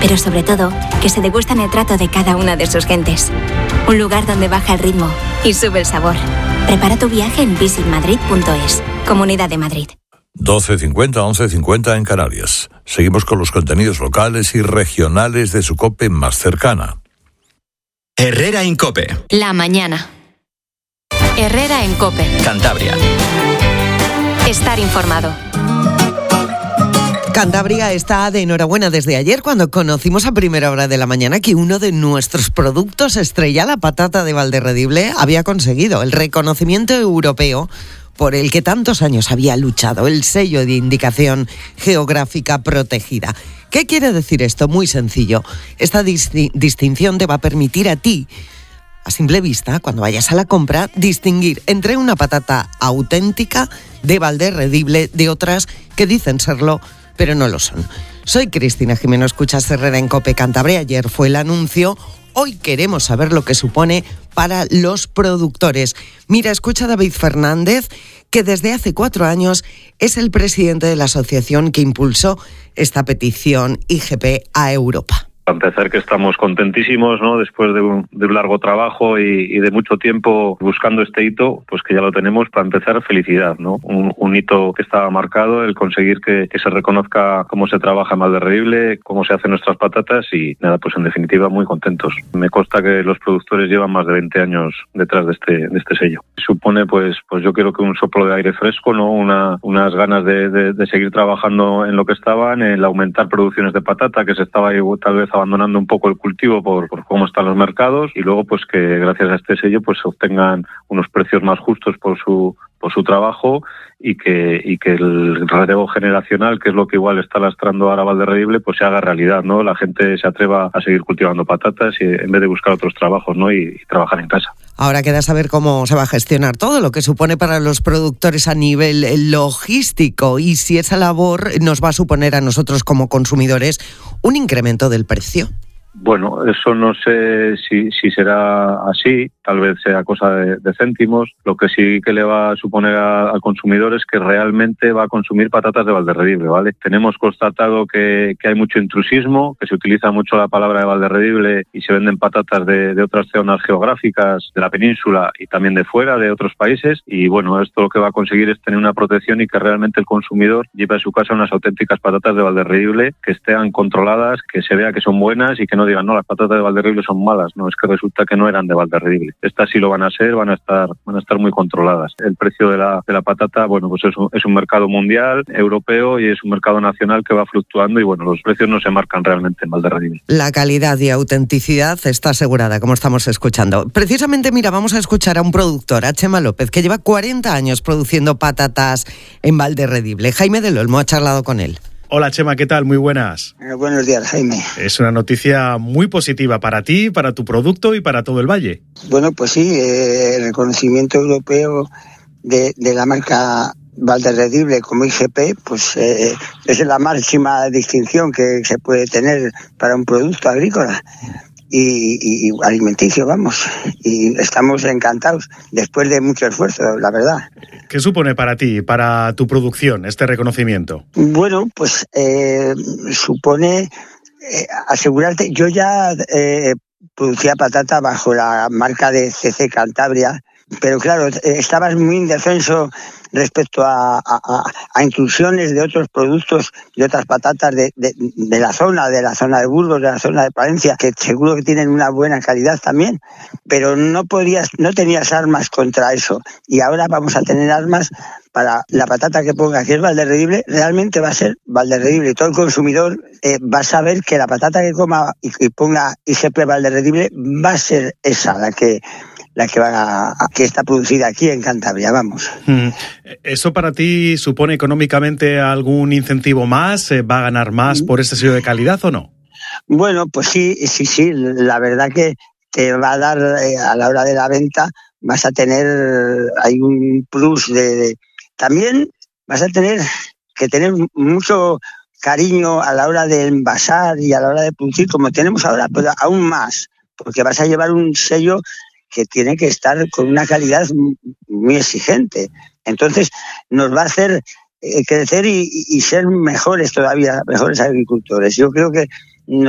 pero sobre todo, que se degustan el trato de cada una de sus gentes. Un lugar donde baja el ritmo y sube el sabor. Prepara tu viaje en visitmadrid.es. Comunidad de Madrid. 12:50, 11:50 en Canarias. Seguimos con los contenidos locales y regionales de su COPE más cercana. Herrera en COPE. La mañana. Herrera en COPE. Cantabria. Estar informado. Cantabria está de enhorabuena desde ayer cuando conocimos a primera hora de la mañana que uno de nuestros productos estrella, la patata de Valderredible, había conseguido el reconocimiento europeo por el que tantos años había luchado, el sello de indicación geográfica protegida. ¿Qué quiere decir esto? Muy sencillo. Esta distinción te va a permitir a ti, a simple vista, cuando vayas a la compra, distinguir entre una patata auténtica de Valderredible de otras que dicen serlo, pero no lo son. Soy Cristina Jimeno, escuchas Herrera en COPE Cantabria. Ayer fue el anuncio. Hoy queremos saber lo que supone para los productores. Mira, escucha a David Fernández, que desde hace 4 años es el presidente de la asociación que impulsó esta petición IGP a Europa. Para empezar, que estamos contentísimos, ¿no? Después de un largo trabajo y de mucho tiempo buscando este hito, pues que ya lo tenemos. Para empezar, felicidad, ¿no? Un hito que estaba marcado, el conseguir que se reconozca cómo se trabaja en Valderredible, cómo se hacen nuestras patatas y nada, pues en definitiva muy contentos. Me consta que los productores llevan más de 20 años detrás de este sello. Supone pues yo creo que un soplo de aire fresco, ¿no? Unas ganas de seguir trabajando en lo que estaban, el aumentar producciones de patata, que se estaba ahí tal vez abandonando un poco el cultivo por cómo están los mercados, y luego pues que gracias a este sello pues se obtengan unos precios más justos por su trabajo y que el relevo generacional, que es lo que igual está lastrando ahora Valderredible, pues se haga realidad, ¿no? La gente se atreva a seguir cultivando patatas y en vez de buscar otros trabajos, ¿no? Y trabajar en casa. Ahora queda saber cómo se va a gestionar todo lo que supone para los productores a nivel logístico y si esa labor nos va a suponer a nosotros como consumidores un incremento del precio. Bueno, eso no sé si será así, tal vez sea cosa de céntimos. Lo que sí que le va a suponer al consumidor es que realmente va a consumir patatas de Valderredible, ¿vale? Tenemos constatado que hay mucho intrusismo, que se utiliza mucho la palabra de Valderredible y se venden patatas de otras zonas geográficas de la península y también de fuera, de otros países. Y bueno, esto lo que va a conseguir es tener una protección y que realmente el consumidor lleve a su casa unas auténticas patatas de Valderredible que estén controladas, que se vea que son buenas y que no digan, no, las patatas de Valderredible son malas. No, es que resulta que no eran de Valderredible. Estas sí lo van a ser, van a estar muy controladas. El precio de la patata, bueno, pues es un mercado mundial, europeo, y es un mercado nacional que va fluctuando y bueno, los precios no se marcan realmente en Valderredible. La calidad y autenticidad está asegurada, como estamos escuchando. Precisamente, mira, vamos a escuchar a un productor, a Chema López, que lleva 40 años produciendo patatas en Valderredible. Jaime del Olmo ha charlado con él. Hola Chema, ¿qué tal? Muy buenas. Buenos días, Jaime. Es una noticia muy positiva para ti, para tu producto y para todo el valle. Bueno, pues sí, el reconocimiento europeo de la marca Valderredible como IGP, pues es la máxima distinción que se puede tener para un producto agrícola y alimenticio, vamos. Y estamos encantados, después de mucho esfuerzo, la verdad. ¿Qué supone para ti, para tu producción, este reconocimiento? Bueno, pues supone asegurarte. Yo ya producía patata bajo la marca de CC Cantabria, pero claro, estabas muy indefenso respecto a intrusiones de otros productos, de otras patatas de la zona de Burgos, de la zona de Palencia, que seguro que tienen una buena calidad también, pero no tenías armas contra eso. Y ahora vamos a tener armas para la patata que ponga que es Valderredible, realmente va a ser Valderredible. Y todo el consumidor va a saber que la patata que coma y ponga IGP Valderredible va a ser esa, la que está producida aquí en Cantabria, vamos. ¿Eso para ti supone económicamente algún incentivo más? ¿Va a ganar más por este sello de calidad o no? Bueno, pues sí, la verdad que te va a dar a la hora de la venta, vas a tener, hay un plus también vas a tener que tener mucho cariño a la hora de envasar y a la hora de producir, como tenemos ahora, pero aún más, porque vas a llevar un sello que tiene que estar con una calidad muy exigente. Entonces nos va a hacer crecer y ser mejores todavía, mejores agricultores. Yo creo que